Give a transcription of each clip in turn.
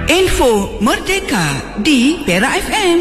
Info Merdeka di Perak FM.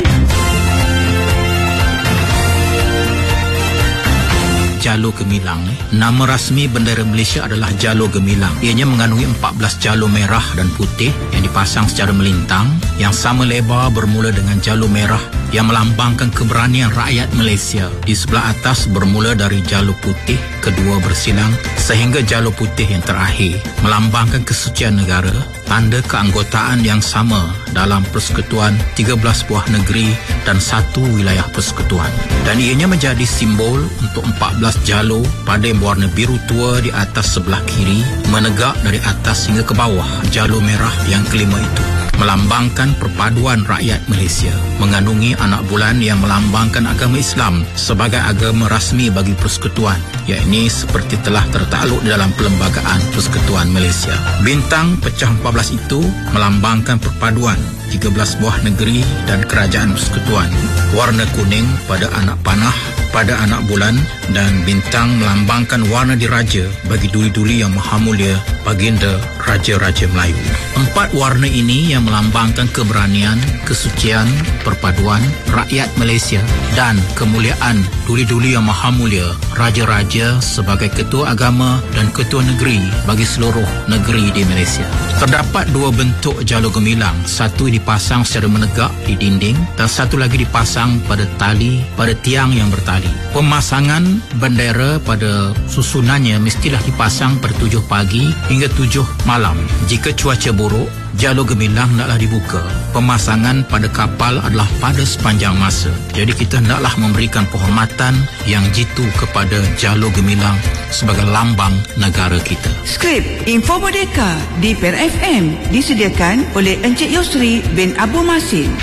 Jalur Gemilang. Nama rasmi bendera Malaysia adalah Jalur Gemilang. Ianya mengandungi 14 jalur merah dan putih yang dipasang secara melintang, yang sama lebar bermula dengan jalur merah yang melambangkan keberanian rakyat Malaysia. Di sebelah atas bermula dari jalur putih, kedua bersilang sehingga jalur putih yang terakhir melambangkan kesucian negara, tanda keanggotaan yang sama dalam persekutuan 13 buah negeri dan satu wilayah persekutuan. Dan ianya menjadi simbol untuk 14 jalur pada yang berwarna biru tua di atas sebelah kiri, menegak dari atas hingga ke bawah jalur merah yang kelima itu, melambangkan perpaduan rakyat Malaysia, mengandungi anak bulan yang melambangkan agama Islam sebagai agama rasmi bagi persekutuan, yakni seperti telah tertakluk di dalam Perlembagaan Persekutuan Malaysia. Bintang pecah 14 itu melambangkan perpaduan 13 buah negeri dan kerajaan persekutuan. Warna kuning pada anak panah, pada anak bulan, dan bintang melambangkan warna diraja bagi duli-duli yang maha mulia, baginda Raja-Raja Melayu. 4 warna ini yang melambangkan keberanian, kesucian, perpaduan rakyat Malaysia dan kemuliaan duli-duli yang maha mulia, raja-raja sebagai ketua agama dan ketua negeri bagi seluruh negeri di Malaysia. Terdapat 2 bentuk jalur gemilang, satu dipasang secara menegak di dinding dan satu lagi dipasang pada tali, pada tiang yang bertali. Pemasangan bendera pada susunannya mestilah dipasang pada 7 pagi hingga 7 malam. Jika cuaca buruk, jalur gemilang hendaklah dibuka. Pemasangan pada kapal adalah pada sepanjang masa. Jadi kita hendaklah memberikan penghormatan yang jitu kepada jalur gemilang sebagai lambang negara kita. Skrip Info Merdeka di Perak FM disediakan oleh Encik Yusri bin Abu Masin.